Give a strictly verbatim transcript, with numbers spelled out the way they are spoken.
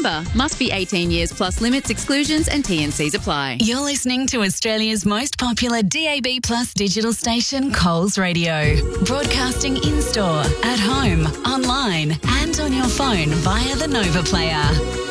Member must be eighteen years plus. Limits, exclusions and T and Cs apply. You're listening to Australia's most popular D A B Plus digital station, Coles Radio. Broadcasting in-store, at home, online and on your phone via the Nova Player.